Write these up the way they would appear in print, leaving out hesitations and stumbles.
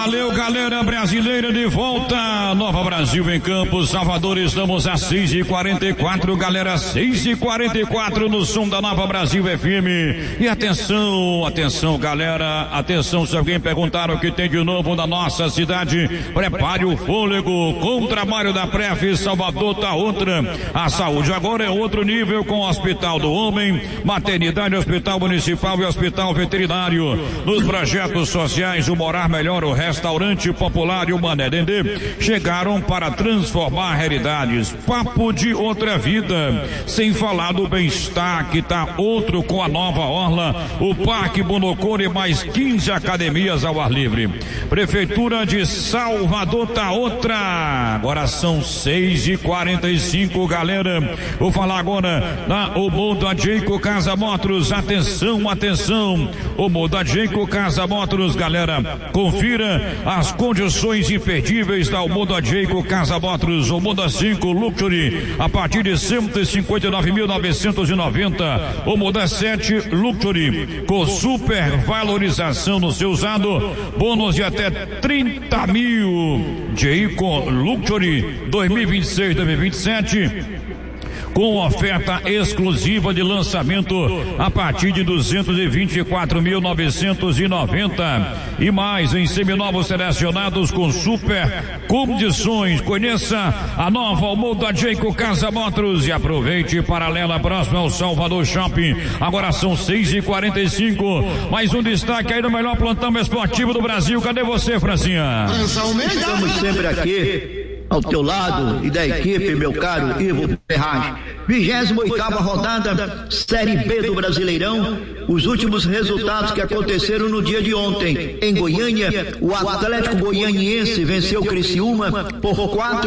Valeu, galera brasileira, de volta. Nova Brasil em Campos, Salvador, estamos a 6h44, galera, 6h44 no som da Nova Brasil FM. E atenção, galera, atenção, se alguém perguntar o que tem de novo na nossa cidade, prepare o fôlego. Com o trabalho da Pref, Salvador tá outra. A saúde agora é outro nível, com o Hospital do Homem, Maternidade, Hospital Municipal e Hospital Veterinário. Nos projetos sociais, o Morar Melhor, o Restaurante Popular e o Mané Dendê chegaram para transformar realidades. Papo de outra vida, sem falar do bem-estar que tá outro com a nova orla, o Parque Bonocone, mais 15 academias ao ar livre. Prefeitura de Salvador tá outra. Agora são 6h45, galera. Vou falar agora da Omoda Jeico Casa Motors. Atenção, Omoda Jeico Casa Motors, galera, confira as condições imperdíveis da Omoda Jeico Casa Motors. Omoda 5 Luxury a partir de 159.990. Omoda 7 Luxury com super valorização no seu usado, bônus de até 30 mil. Jeico Luxury 2026-2027 com oferta exclusiva de lançamento a partir de 224.990 e mais em seminovos selecionados com super condições. Conheça a nova Omoda Jeico Casa Motors e aproveite paralela próxima ao Salvador Shopping. Agora são 6h45, mais um destaque aí do melhor plantão esportivo do Brasil. Cadê você, Francinha? Estamos sempre aqui ao teu lado e da equipe, meu caro Ivo Ferraz. 28ª rodada Série B do Brasileirão. Os últimos resultados que aconteceram no dia de ontem em Goiânia: o Atlético Goianiense venceu o Criciúma por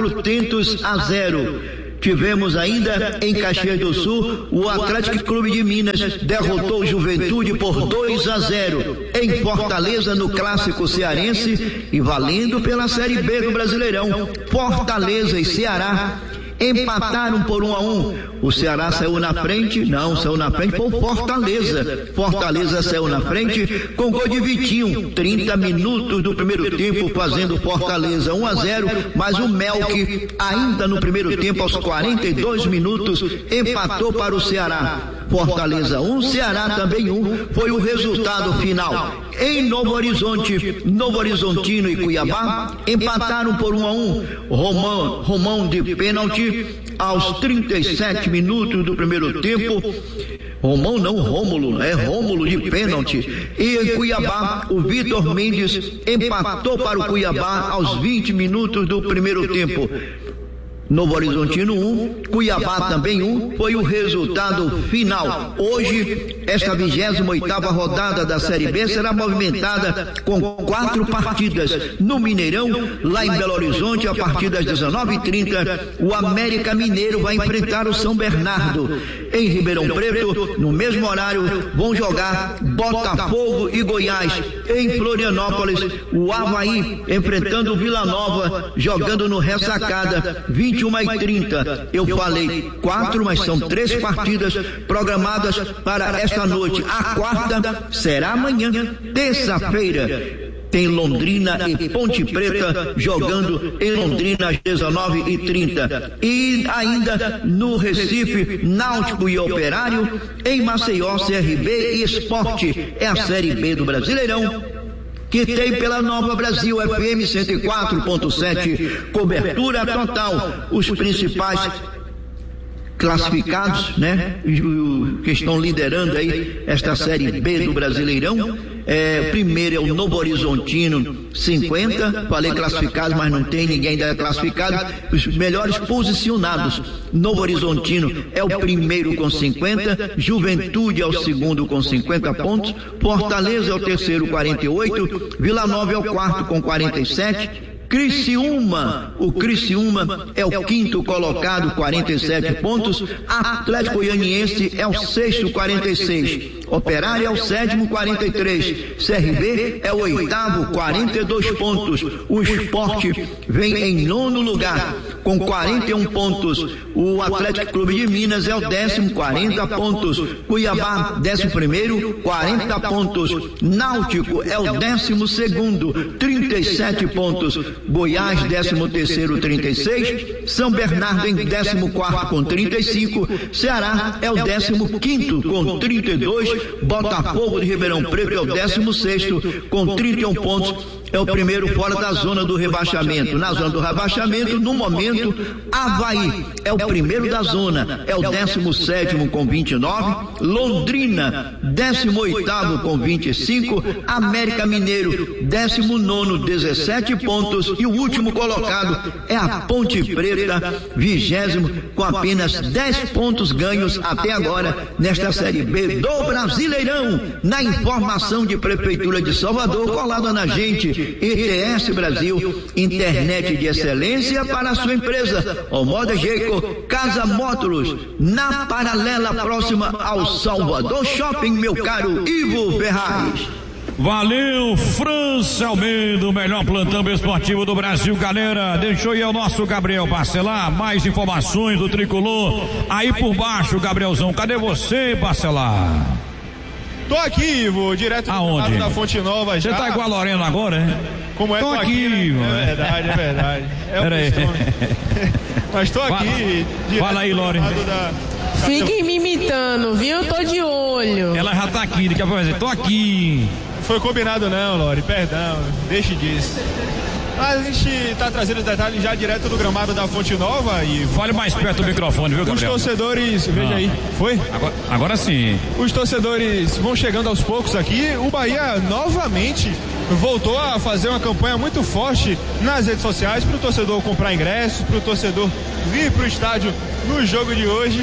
4-0. Tivemos ainda em Caxias do Sul o Atlético Clube de Minas derrotou o Juventude por 2-0. Em Fortaleza, no Clássico Cearense, e valendo pela Série B do Brasileirão, Fortaleza e Ceará empataram por 1-1. O Ceará saiu na frente por Fortaleza. Fortaleza saiu na frente com gol de Vitinho, 30 minutos do primeiro tempo, fazendo Fortaleza 1-0, mas o Melk, ainda no primeiro tempo, aos 42 minutos, empatou para o Ceará. Fortaleza 1, Ceará também 1, foi o resultado final. Em Novo Horizonte, Novo Horizontino e Cuiabá empataram por 1-1. Romão de pênalti aos 37 minutos do primeiro tempo. Rômulo de pênalti. E em Cuiabá, o Vitor Mendes empatou para o Cuiabá aos 20 minutos do primeiro tempo. Novo Horizontino 1, Cuiabá também 1, foi o resultado final. Hoje, esta 28ª rodada da Série B será movimentada com 4 partidas. No Mineirão, lá em Belo Horizonte, a partir das 19h30, o América Mineiro vai enfrentar o São Bernardo. Em Ribeirão Preto, no mesmo horário, vão jogar Botafogo e Goiás. Em Florianópolis, o Avaí enfrentando o Vila Nova, jogando no Ressacada, 21h30. Eu falei 4, mas são 3 partidas programadas para esta noite. A quarta será amanhã, terça-feira. Tem Londrina e Ponte Preta jogando em Londrina às 19h30. E ainda no Recife, Náutico e Operário. Em Maceió, CRB e Esporte. É a Série B do Brasileirão, que tem pela Nova Brasil FM 104.7, cobertura total. Os principais classificados, né, que estão liderando aí esta Série B do Brasileirão. Primeiro é o Novo Horizontino, 50, falei classificados, mas não tem ninguém ainda classificado. Os melhores posicionados: Novo Horizontino é o primeiro com 50, Juventude é o segundo com 50 pontos, Fortaleza é o terceiro, 48, Vila Nova é o quarto com 47, o Criciúma é o quinto colocado, 47 pontos. Atlético Goianiense é o sexto, 46. Operário é o 7º, 43. CRB é o 8º, 42 pontos. O Sport vem em 9º lugar, com 41 pontos. O Atlético Clube de Minas é o 10º, 40 pontos. Cuiabá, 11º, 40 pontos. Náutico é o 12º, 37 pontos. Goiás, 13º, 36. São Bernardo em 14º com 35. Ceará é o 15º com 32. Botafogo de Ribeirão Preto é o 16º com 31 pontos. É o primeiro fora da zona do rebaixamento. Na zona do rebaixamento, no momento, Avaí é o primeiro da zona, é o 17º com 29, Londrina, 18º com 25, América Mineiro, 19º, 17 pontos, e o último colocado é a Ponte Preta, 20º, com apenas 10 pontos ganhos até agora nesta Série B do Brasileirão. Na informação de Prefeitura de Salvador, colada na gente, ITS Brasil, internet de excelência para a sua empresa. O Moda Geico, Casa Módulos, na paralela próxima ao Salvador Shopping, meu caro Ivo Ferraz. Valeu, França Almeida, o melhor plantão esportivo do Brasil, galera. Deixou aí o nosso Gabriel Bacelar, mais informações do Tricolor aí por baixo, Gabrielzão. Cadê você, Bacelar? Tô aqui, Ivo, direto do da Fonte Nova. Já. Você tá igual a Lorena agora, hein? Como é? Tô aqui, Ivo. Né? É verdade. É o costume. Mas tô aqui. Fala aí, Lorena. Fiquem me imitando, viu? Tô de olho. Ela já tá aqui, daqui a pouco vai dizer, tô aqui. Foi combinado não, Lore, perdão, deixe disso. Mas a gente tá trazendo os detalhes já direto do gramado da Fonte Nova e... Fale mais perto do microfone, viu, Gabriel? Os torcedores, veja aí, foi? Agora sim. Os torcedores vão chegando aos poucos aqui. O Bahia novamente voltou a fazer uma campanha muito forte nas redes sociais para o torcedor comprar ingressos, para o torcedor vir para o estádio no jogo de hoje.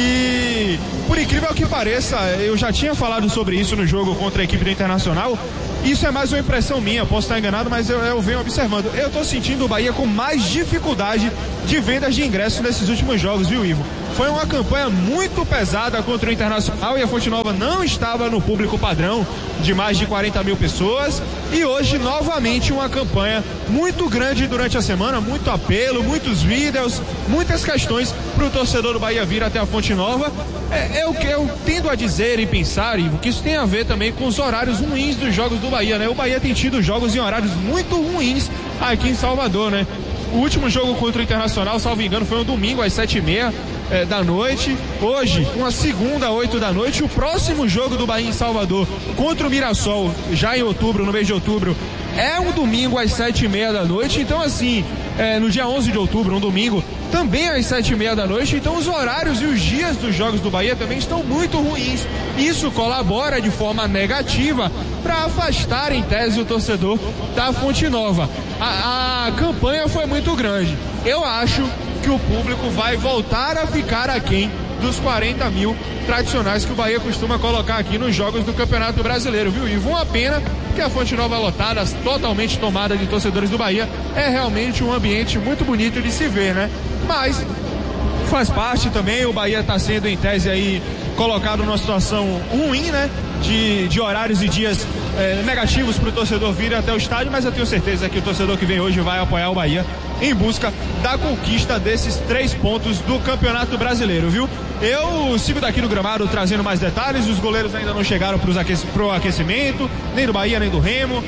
E por incrível que pareça, eu já tinha falado sobre isso no jogo contra a equipe do Internacional. Isso é mais uma impressão minha, posso estar enganado, mas eu venho observando. Eu estou sentindo o Bahia com mais dificuldade de vendas de ingressos nesses últimos jogos, viu, Ivo? Foi uma campanha muito pesada contra o Internacional e a Fonte Nova não estava no público padrão de mais de 40 mil pessoas. E hoje, novamente, uma campanha muito grande durante a semana, muito apelo, muitos vídeos, muitas questões para o torcedor do Bahia vir até a Fonte Nova. Eu tendo a dizer e pensar, Ivo, que isso tem a ver também com os horários ruins dos jogos do Bahia, né? O Bahia tem tido jogos em horários muito ruins aqui em Salvador, né? O último jogo contra o Internacional, salvo engano, foi um domingo às 7h30 da noite. Hoje, uma segunda, 8 da noite. O próximo jogo do Bahia em Salvador contra o Mirassol, já em outubro, no mês de outubro, é um domingo às 7h30 da noite. Então, assim, no dia 11 de outubro, um domingo, também às 7h30 da noite. Então, os horários e os dias dos jogos do Bahia também estão muito ruins. Isso colabora de forma negativa para afastar, em tese, o torcedor da Fonte Nova. A campanha foi muito grande. Eu acho que o público vai voltar a ficar aquém dos 40 mil tradicionais que o Bahia costuma colocar aqui nos jogos do Campeonato Brasileiro, viu, Ivo? Uma pena que a Fonte Nova lotada, totalmente tomada de torcedores do Bahia, é realmente um ambiente muito bonito de se ver, né? Mas faz parte também, o Bahia está sendo, em tese, aí colocado numa situação ruim, né? De horários e dias negativos para o torcedor vir até o estádio, mas eu tenho certeza que o torcedor que vem hoje vai apoiar o Bahia em busca da conquista desses 3 pontos do Campeonato Brasileiro, viu? Eu sigo daqui no gramado trazendo mais detalhes. Os goleiros ainda não chegaram pro aquecimento, nem do Bahia, nem do Remo.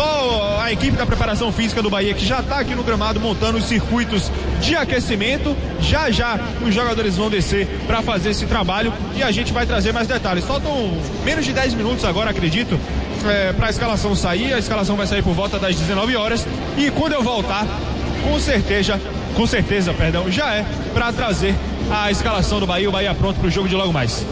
Só a equipe da preparação física do Bahia, que já está aqui no gramado montando os circuitos de aquecimento. Já os jogadores vão descer para fazer esse trabalho e a gente vai trazer mais detalhes. Faltam menos de 10 minutos agora, acredito, para a escalação sair. A escalação vai sair por volta das 19 horas e quando eu voltar, com certeza, já é para trazer a escalação do Bahia, o Bahia pronto para o jogo de logo mais.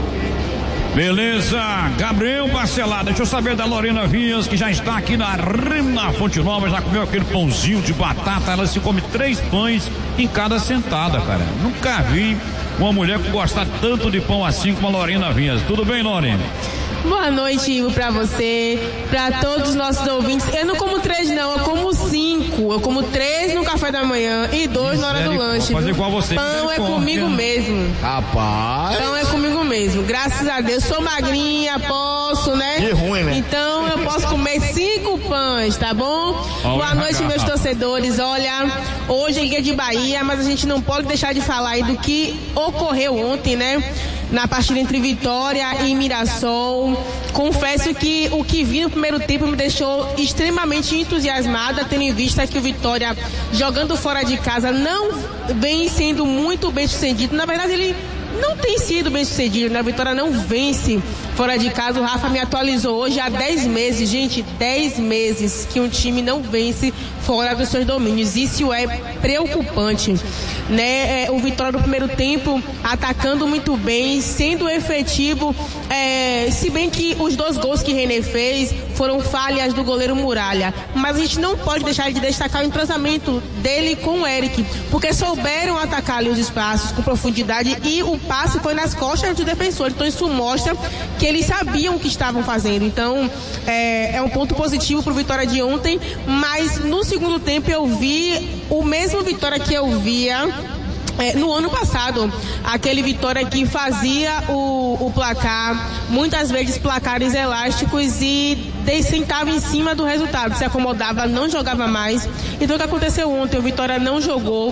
Beleza, Gabriel Bacelar, deixa eu saber da Lorena Vinhas, que já está aqui na Fonte Nova, já comeu aquele pãozinho de batata. Ela se come 3 pães em cada sentada, cara. Nunca vi uma mulher que gosta tanto de pão assim como a Lorena Vinhas. Tudo bem, Lorena? Boa noite, Ivo, pra você, pra todos os nossos ouvintes. Eu não como 3 não, eu como 5. Eu como 3 no café da manhã e 2 na hora do lanche. Fazer igual você. Pão é comigo mesmo. Rapaz. Pão é comigo mesmo. Graças a Deus, sou magrinha, posso, né? Que ruim, né? Então eu posso comer 5 pães, tá bom? Boa noite, meus torcedores. Olha, hoje é dia de Bahia, mas a gente não pode deixar de falar aí do que ocorreu ontem, né? Na partida entre Vitória e Mirassol. Confesso que o que vi no primeiro tempo me deixou extremamente entusiasmada, tendo em vista que o Vitória, jogando fora de casa, não vem sendo muito bem sucedido. Na verdade, ele não tem sido bem sucedido, né? A Vitória não vence fora de casa. O Rafa me atualizou hoje há 10 meses, gente, 10 meses que um time não vence fora dos seus domínios. Isso é preocupante, né? O Vitória no primeiro tempo atacando muito bem, sendo efetivo, se bem que os 2 gols que René fez foram falhas do goleiro Muralha, mas a gente não pode deixar de destacar o entrosamento dele com o Eric, porque souberam atacar ali os espaços com profundidade e o passe foi nas costas do defensor. Então isso mostra que eles sabiam o que estavam fazendo. Então é um ponto positivo pro Vitória de ontem, mas no segundo tempo eu vi o mesmo Vitória que eu via no ano passado, aquele Vitória que fazia o placar, muitas vezes placares elásticos e sentava em cima do resultado, se acomodava, não jogava mais. Então o que aconteceu ontem? O Vitória não jogou,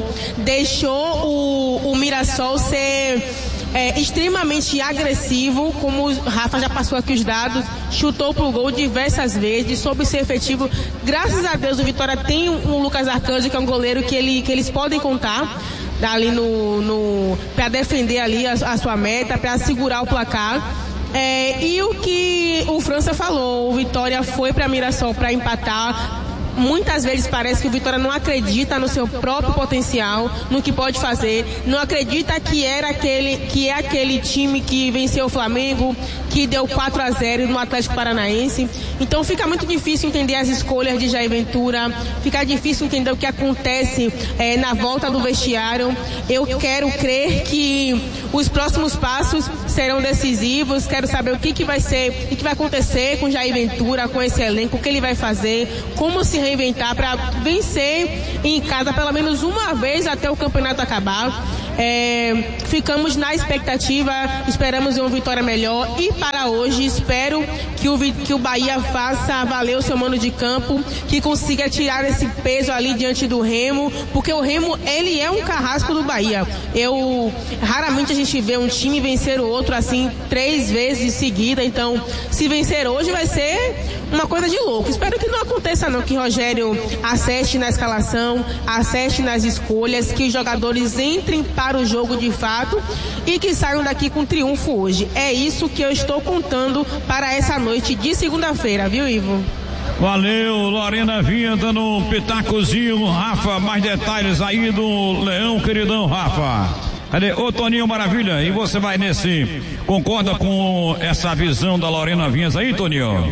deixou o Mirassol ser extremamente agressivo, como o Rafa já passou aqui os dados, chutou pro gol diversas vezes, soube ser efetivo. Graças a Deus o Vitória tem um Lucas Arcanjo, que é um goleiro que eles podem contar ali para defender ali a sua meta, para segurar o placar. E o que o França falou, o Vitória foi para Mirassol para empatar. Muitas vezes parece que o Vitória não acredita no seu próprio potencial, no que pode fazer, não acredita que é aquele time que venceu o Flamengo, que deu 4-0 no Atlético Paranaense. Então fica muito difícil entender as escolhas de Jair Ventura, fica difícil entender o que acontece na volta do vestiário. Eu quero crer que os próximos passos serão decisivos, quero saber o que vai ser, o que vai acontecer com Jair Ventura, com esse elenco, o que ele vai fazer, como se reinventar para vencer em casa pelo menos uma vez até o campeonato acabar. Ficamos na expectativa, esperamos uma vitória melhor e para hoje espero que o Bahia faça valer o seu mano de campo, que consiga tirar esse peso ali diante do Remo, porque o Remo, ele é um carrasco do Bahia. Raramente a gente vê um time vencer o outro assim 3 vezes em seguida, então se vencer hoje vai ser uma coisa de louco. Espero que não aconteça não, que Rogério acerte na escalação, acerte nas escolhas, que os jogadores entrem para o jogo de fato e que saiam daqui com triunfo hoje. É isso que eu estou contando para essa noite de segunda-feira, viu, Ivo? Valeu, Lorena Vinha dando um pitacozinho. Rafa, mais detalhes aí do Leão, queridão Rafa. Cadê? Ô Toninho Maravilha, e você vai concorda com essa visão da Lorena Vinhas aí, Toninho?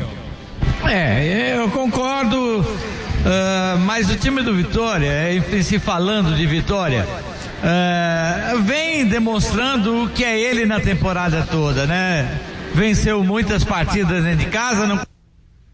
Eu concordo, mas o time do Vitória, se falando de Vitória, vem demonstrando o que é ele na temporada toda, né? Venceu muitas partidas dentro de casa, não